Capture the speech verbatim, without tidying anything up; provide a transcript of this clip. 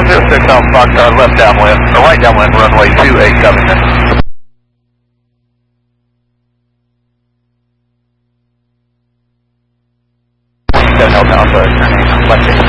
zero six Alpha Foxtrot, left downwind, or right downwind, runway two eight, coming in. Seven Alpha, Alpha, turning left eight.